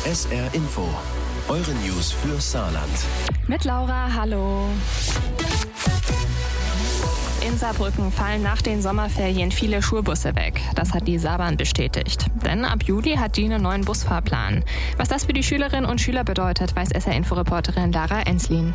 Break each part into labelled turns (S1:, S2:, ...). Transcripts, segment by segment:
S1: SR Info, eure News für Saarland.
S2: Mit Laura, hallo. In Saarbrücken fallen nach den Sommerferien viele Schulbusse weg. Das hat die Saarbahn bestätigt. Denn ab Juli hat die einen neuen Busfahrplan. Was das für die Schülerinnen und Schüler bedeutet, weiß SR-Info-Reporterin Lara Enslin.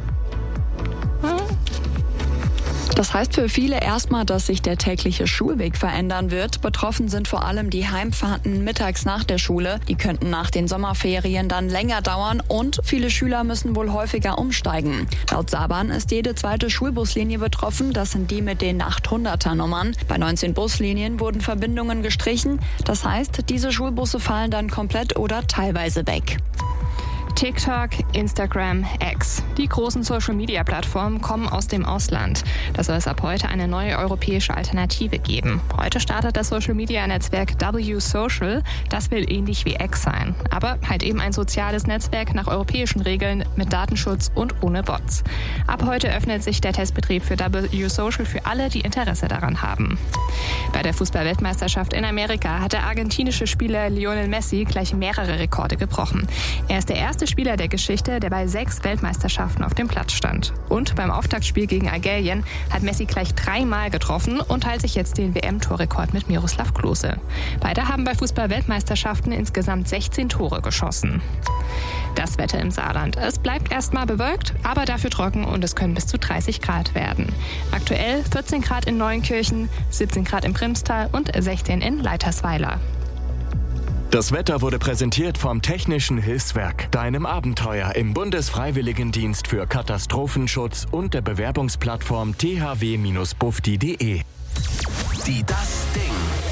S3: Das heißt für viele erstmal, dass sich der tägliche Schulweg verändern wird. Betroffen sind vor allem die Heimfahrten mittags nach der Schule. Die könnten nach den Sommerferien dann länger dauern und viele Schüler müssen wohl häufiger umsteigen. Laut Saarbahn ist jede zweite Schulbuslinie betroffen. Das sind die mit den 800er-Nummern. Bei 19 Buslinien wurden Verbindungen gestrichen. Das heißt, diese Schulbusse fallen dann komplett oder teilweise weg.
S2: TikTok, Instagram, X. Die großen Social-Media-Plattformen kommen aus dem Ausland. Da soll es ab heute eine neue europäische Alternative geben. Heute startet das Social-Media-Netzwerk W-Social. Das will ähnlich wie X sein. Aber halt eben ein soziales Netzwerk nach europäischen Regeln mit Datenschutz und ohne Bots. Ab heute öffnet sich der Testbetrieb für W-Social für alle, die Interesse daran haben. Bei der Fußball-Weltmeisterschaft in Amerika hat der argentinische Spieler Lionel Messi gleich mehrere Rekorde gebrochen. Er ist der erste Spieler der Geschichte, der bei 6 Weltmeisterschaften auf dem Platz stand. Und beim Auftaktspiel gegen Algerien hat Messi gleich 3-mal getroffen und teilt sich jetzt den WM-Torrekord mit Miroslav Klose. Beide haben bei Fußball-Weltmeisterschaften insgesamt 16 Tore geschossen. Das Wetter im Saarland. Es bleibt erstmal bewölkt, aber dafür trocken und es können bis zu 30 Grad werden. Aktuell 14 Grad in Neuenkirchen, 17 Grad im Primstal und 16 in Leitersweiler.
S4: Das Wetter wurde präsentiert vom Technischen Hilfswerk, deinem Abenteuer im Bundesfreiwilligendienst für Katastrophenschutz und der Bewerbungsplattform thw-bufdi.de.
S1: Die Das Ding.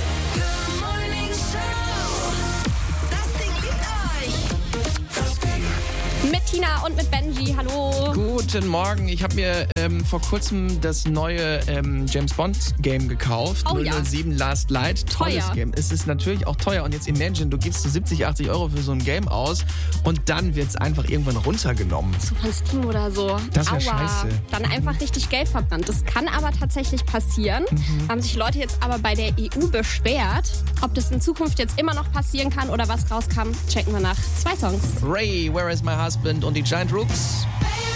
S5: Mit Tina und mit Benji, hallo.
S6: Guten Morgen, ich habe mir vor kurzem das neue James Bond Game gekauft.
S5: Oh,
S6: 007 Last Light, tolles
S5: Teuer.
S6: Game. Es ist natürlich auch teuer und jetzt imagine, du gibst so 70, 80 Euro für so ein Game aus und dann wird es einfach irgendwann runtergenommen.
S5: So von Steam oder so.
S6: Das wär
S5: Aua.
S6: scheiße.
S5: Dann einfach richtig Geld verbrannt. Das kann aber tatsächlich passieren. Haben sich Leute jetzt aber bei der EU beschwert. Ob das in Zukunft jetzt immer noch passieren kann oder was rauskam, checken wir nach 2 Songs.
S6: Ray, Where is my husband und die Giant Rooks.